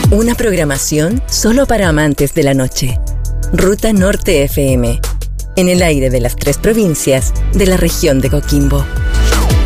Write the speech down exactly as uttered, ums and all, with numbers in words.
Una programación solo para amantes de la noche. Ruta Norte F M. En el aire de las tres provincias de la región de Coquimbo.